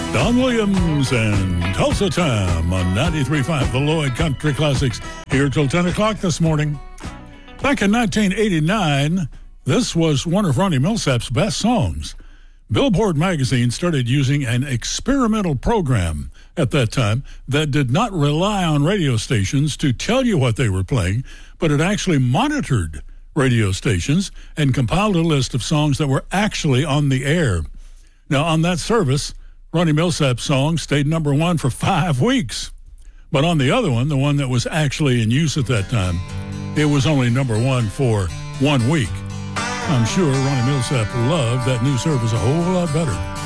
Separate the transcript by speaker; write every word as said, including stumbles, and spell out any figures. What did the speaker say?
Speaker 1: Don Williams and Tulsa Time on ninety-three point five, the Lloyd Country Classics, here till ten o'clock this morning. Back in nineteen eighty-nine, this was one of Ronnie Milsap's best songs. Billboard magazine started using an experimental program at that time that did not rely on radio stations to tell you what they were playing, but it actually monitored radio stations and compiled a list of songs that were actually on the air. Now, on that service, Ronnie Milsap's song stayed number one for five weeks. But on the other one, the one that was actually in use at that time, it was only number one for one week. I'm sure Ronnie Milsap loved that new service a whole lot better.